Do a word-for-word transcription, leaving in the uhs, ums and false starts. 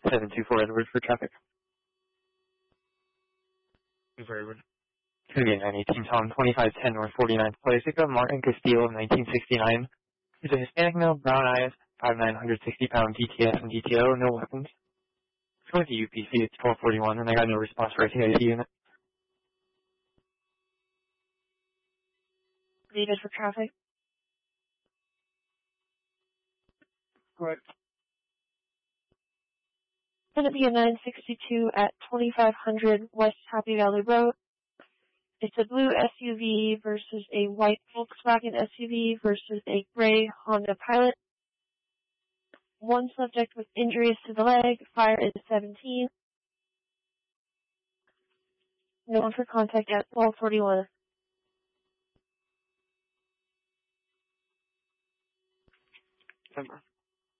seven two four Edward for traffic. two four Edward. It's going to be a nine eighteen Tom, twenty-five ten North forty-ninth Palacica, Martin Castillo, nineteen sixty-nine. He's a Hispanic male, brown eyes, five nine, one hundred sixty pound D T S and D T O, no weapons. It's going to U P C, it's twelve forty-one, and I got no response for a C I C unit. Needed for traffic. Correct. It's going to be a nine sixty-two at twenty-five hundred West Happy Valley Road. It's a blue S U V versus a white Volkswagen S U V versus a gray Honda Pilot. One subject with injuries to the leg. Fire is seventeen. No one for contact at twelve forty-one. September.